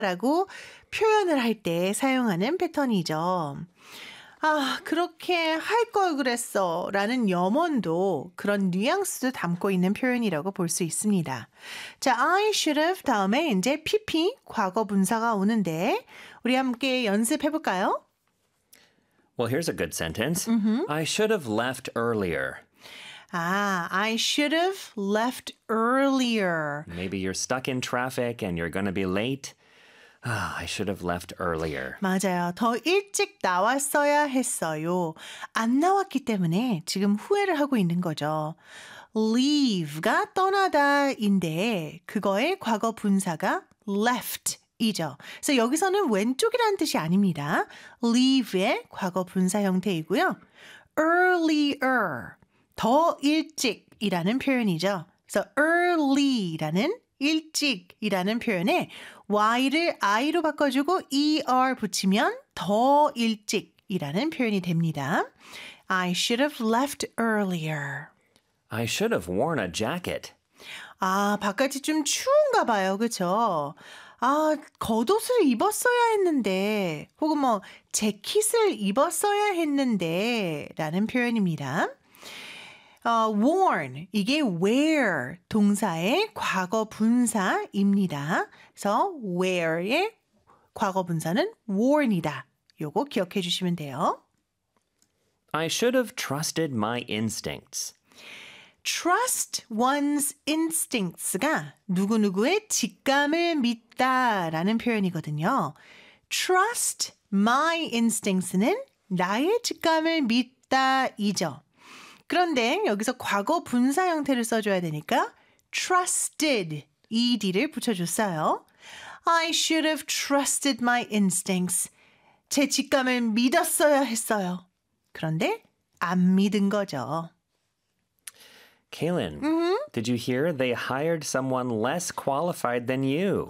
라고 표현을 할 때 사용하는 패턴이죠. 아, 그렇게 할 걸 그랬어 라는 염원도 그런 뉘앙스도 담고 있는 표현이라고 볼 수 있습니다. 자, I should have 다음에 이제 PP 과거 분사가 오는데 우리 함께 연습해 볼까요? Well, here's a good sentence. I should have left earlier. 아, I should have left earlier. Maybe you're stuck in traffic and you're going to be late. I should have left earlier. 맞아요. 더 일찍 나왔어야 했어요. 안 나왔기 때문에 지금 후회를 하고 있는 거죠. leave가 떠나다인데 그거의 과거 분사가 left이죠. 그래서 여기서는 왼쪽이라는 뜻이 아닙니다. leave의 과거 분사 형태이고요. earlier, 더 일찍이라는 표현이죠. 그래서 early라는 일찍이라는 표현에 y를 i로 바꿔주고 er 붙이면 더 일찍이라는 표현이 됩니다. I should have left earlier. I should have worn a jacket. 아, 바깥이 좀 추운가 봐요. 그렇죠? 아, 겉옷을 입었어야 했는데 혹은 뭐 재킷을 입었어야 했는데 라는 표현입니다. worn, 이게 wear 동사의 과거 분사입니다. 그래서 wear의 과거 분사는 worn이다. 요거 기억해 주시면 돼요. I should have trusted my instincts. trust one's instincts가 누구누구의 직감을 믿다라는 표현이거든요. trust my instincts는 나의 직감을 믿다이죠. 그런데 여기서 과거 분사 형태를 써줘야 되니까 trusted, ed를 붙여줬어요. I should have trusted my instincts. 제 직감을 믿었어야 했어요. 그런데 안 믿은 거죠. Kaylin, did you hear they hired someone less qualified than you?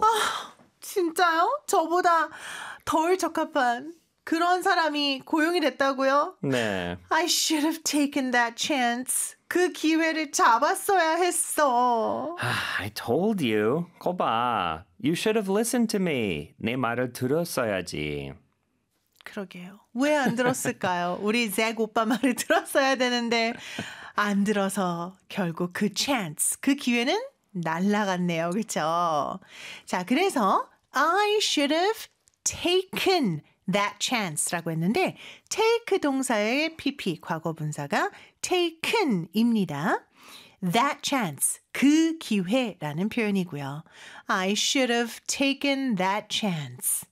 진짜요? 저보다 덜 적합한 그런 사람이 고용이 됐다고요? 네. I should have taken that chance. 그 기회를 잡았어야 했어. I told you. 거봐. You should have listened to me. 내 말을 들었어야지. 그러게요. 왜 안 들었을까요? 우리 잭 오빠 말을 들었어야 되는데 안 들어서 결국 그 chance, 그 기회는 날아갔네요. 그렇죠? 자, 그래서 I should have taken that chance라고 했는데 take 동사의 PP 과거 분사가 taken입니다. That chance, 그 기회라는 표현이고요. I should have taken that chance.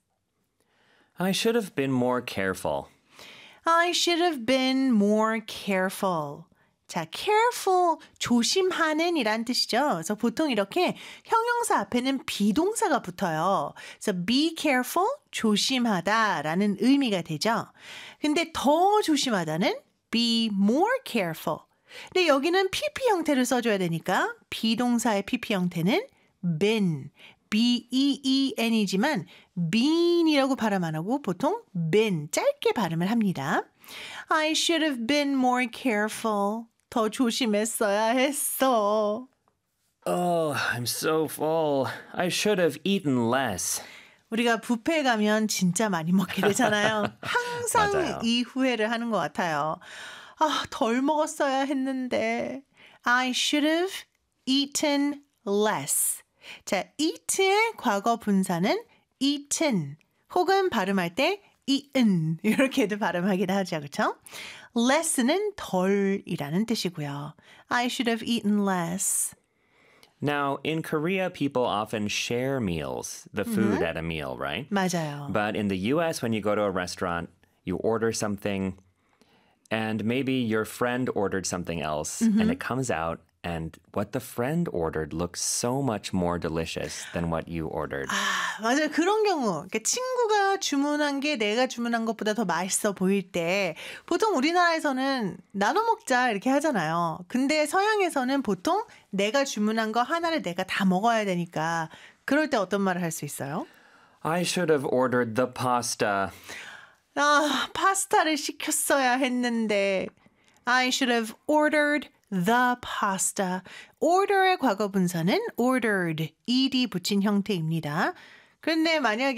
I should have been more careful. I should have been more careful. 자, careful, 조심하는 이란 뜻이죠. 그래서 보통 이렇게 형용사 앞에는 비동사가 붙어요. 그래서 be careful, 조심하다라는 의미가 되죠. 근데 더 조심하다는 be more careful. 근데 여기는 PP 형태를 써줘야 되니까 비동사의 PP 형태는 been, B-E-E-N이지만 been이라고 발음 안 하고 보통 been, 짧게 발음을 합니다. I should have been more careful. 더 조심했어야 했어. Oh, I'm so full. I should have eaten less. 우리가 뷔페에 가면 진짜 많이 먹게 되잖아요. 항상 맞아요. 이 후회를 하는 것 같아요. 아, 덜 먹었어야 했는데. I should have eaten less. 자, eat의 과거 분사는 eaten 혹은 발음할 때 eaten 이렇게도 발음하기도 하죠. 그렇죠? less는 덜이라는 뜻이고요. I should have eaten less. Now, in Korea, people often share meals, the food at a meal, right? 맞아요. But in the US, when you go to a restaurant, you order something, and maybe your friend ordered something else, and it comes out, and what the friend ordered looks so much more delicious than what you ordered. 아, 맞아요. 그런 경우. 그러니까 친구가 주문한 게 내가 주문한 것보다 더 맛있어 보일 때 보통 우리나라에서는 나눠 먹자 이렇게 하잖아요. 근데 서양에서는 보통 내가 주문한 거 하나를 내가 다 먹어야 되니까 그럴 때 어떤 말을 할 수 있어요? I should have ordered the pasta. 아, 파스타를 시켰어야 했는데 I should have ordered the pasta. order의 과거 분사는 ordered, ed 붙인 형태입니다. 그런데 만약에